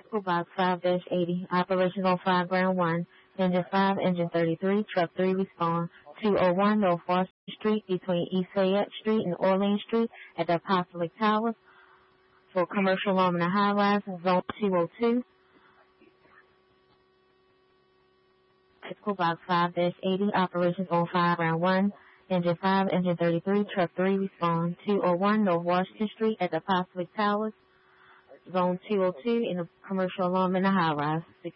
Typical Box 5-80, Operation on 5 Ground 1, Engine 5, Engine 33, Truck 3 respond. 201 North Washington Street between East Fayette Street and Orleans Street at the Apostolic Towers for commercial alarm in the high rise, Zone 202. Typical Box 5-80, Operations on 5 Round 1, Engine 5, Engine 33, Truck 3 respond. 201 North Washington Street at the Apostolic Towers, Zone 202 in the commercial alarm in the high rise.